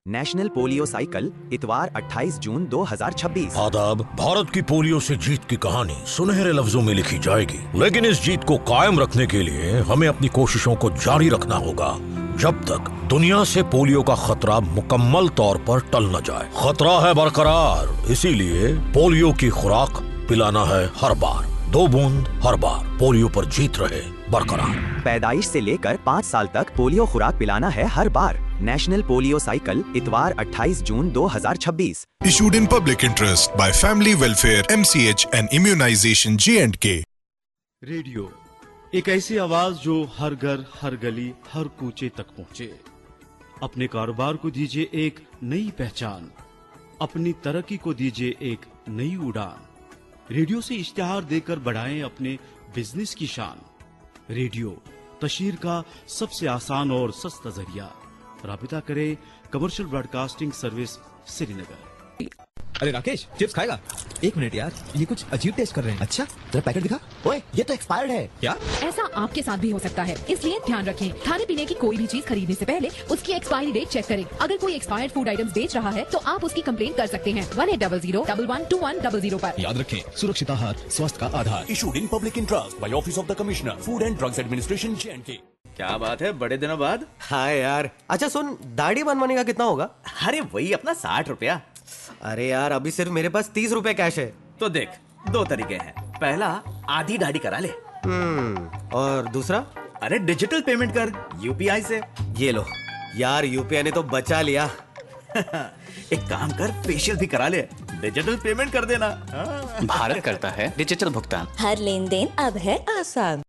National polio cycle इतवार 28 जून 2026। आदाब। भारत की पोलियो से जीत की कहानी सुनहरे लफ्जों में लिखी जाएगी, लेकिन इस जीत को कायम रखने के लिए हमें अपनी कोशिशों को जारी रखना होगा जब तक दुनिया से पोलियो का खतरा मुकम्मल तौर पर टल न जाए। खतरा है बरकरार, इसीलिए पोलियो की खुराक पिलाना है हर बार, 2 बूंद हर बार। पोलियो पर जीत रहे बरकरार। पैदाइश से लेकर 5 साल तक पोलियो खुराक पिलाना है हर बार। नेशनल पोलियो साइकिल इतवार 28 जून 2026। Issued in public interest by Family Welfare, MCH and Immunization J&K। Radio एक ऐसी आवाज जो हर घर, हर गली, हर कूचे तक पहुंचे। अपने कारोबार को दीजिए एक नई पहचान, अपनी तरक्की को दीजिए एक नई उड़ान। रेडियो से इश्तिहार देकर बढ़ाएं अपने बिजनेस की शान। रेडियो तशहीर का सबसे आसान और सस्ता जरिया। राबिता करें कमर्शियल ब्रॉडकास्टिंग सर्विस, श्रीनगर। अरे राकेश, चिप्स खाएगा? 1 मिनट यार, ये कुछ अजीब टेस्ट कर रहे हैं। अच्छा, जरा पैकेट दिखा। ओए, ये तो एक्सपायर्ड है। क्या? ऐसा आपके साथ भी हो सकता है, इसलिए ध्यान रखें। खाने पीने की कोई भी चीज खरीदने से पहले उसकी एक्सपायरी डेट चेक करें। अगर कोई एक्सपायर्ड फूड आइटम्स बेच रहा है तो आप उसकी कंप्लेंट कर सकते हैं 1800-112100 पर। याद रखें, सुरक्षित आहार स्वास्थ्य का आधार। Issued in public interest by Office of the Commissioner, Food and Drugs Administration, J&K। क्या बात है, बड़े दिनों बाद। हाँ यार। अच्छा सुन, दाढ़ी बनवाने का कितना होगा? अरे वही अपना 60 रुपया। अरे यार, अभी सिर्फ मेरे पास 30 रुपए कैश है। तो देख, 2 तरीके हैं। पहला, आधी दाढ़ी करा ले। और दूसरा? अरे डिजिटल पेमेंट कर यूपीआई से। ये लो यार, यूपीआई ने तो बचा लिया। एक काम कर, फेशियल भी करा ले, डिजिटल पेमेंट कर देना। भारत करता है डिजिटल भुगतान। हर लेन देन अब है आसान।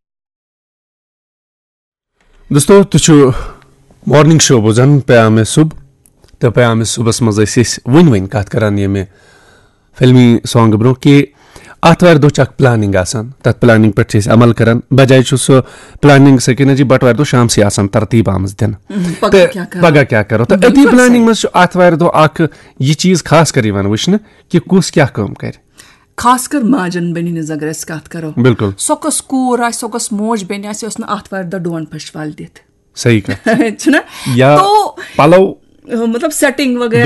दोस्तों, तुझ मॉर्निंग शो बोझान प्याम सुब तो प्याम सुबस मज वन कत करान ये फिल्मी सॉन्ग ब्रो कि आतवार दो प्लानिंग आसान, तथ प्लानिंग पे अमल करान बजाय सह प्लानिंग सकिन जी बटवार दो शाम से आसान तरतीब आमज दिन पगह क्या करो। तो अति प्लानिंग मज आतवार दो यह चीज खास कर वुचन कि कुस क्या काम कर, खासकर माजन बन अगर कत करो। बिल्कुल सोकस कूर सोकस मोज बन आतवार दो डोन फश वाल दित। सही कह या पलव मतलब सेटिंग वगैरह